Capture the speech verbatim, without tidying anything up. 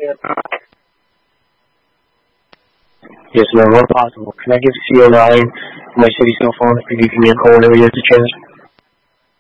Yes, ma'am. What possible? Can I give C O nine my city cell phone if you give me a call whenever you have the chance?